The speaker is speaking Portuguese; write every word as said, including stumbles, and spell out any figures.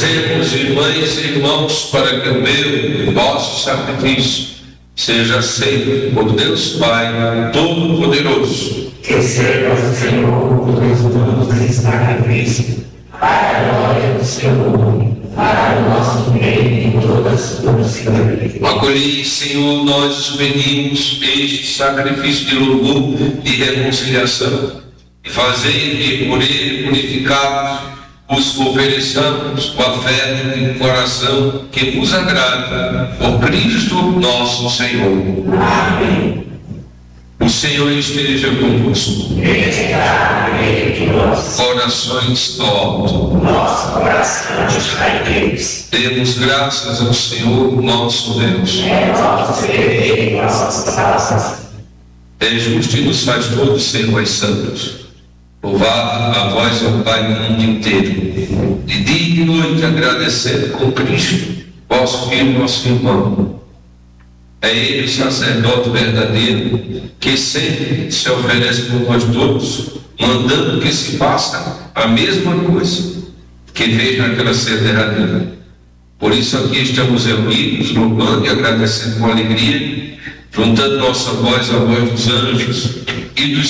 Rezemos, irmãs e irmãos, para que o meu, vosso sacrifício, seja aceito por Deus Pai Todo-Poderoso. Receba, Senhor, os dons desse sacrifício, para a glória do seu nome, para o nosso bem em todas as circunstâncias. Acolhi, Senhor, nós os pedimos este sacrifício de louvor e reconciliação, e fazei que por ele purificados os ofereçamos com afeto e coração que vos agrada, por Cristo nosso Senhor. Amém. O Senhor esteja convosco. Está no meio de nós. Corações ao alto. Nosso coração está em Deus. Demos graças ao Senhor nosso Deus. É nosso dever e nossas graças. É justo e nos faz todos ser vós santos. Louvado a vós, ó Pai, no mundo inteiro. De dia e noite agradecendo com Cristo, vosso Filho, nosso irmão. É Ele o sacerdote verdadeiro, que sempre se oferece por nós todos, mandando que se faça a mesma coisa que fez naquela ceia derradeira. Por isso aqui estamos reunidos, louvando e agradecendo com alegria, juntando nossa voz à voz dos anjos e dos